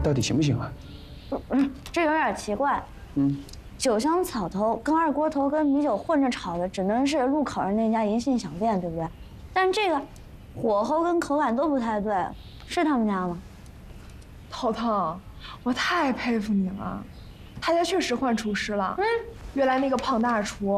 到底行不行啊？ 这有点奇怪。 嗯， 酒香草头跟二锅头跟米酒混着炒的，只能是路口上那家银杏小店，对不对？但这个火候跟口感都不太对，是他们家吗？ 头疼，我太佩服你了，他家确实换厨师了。原来那个胖大厨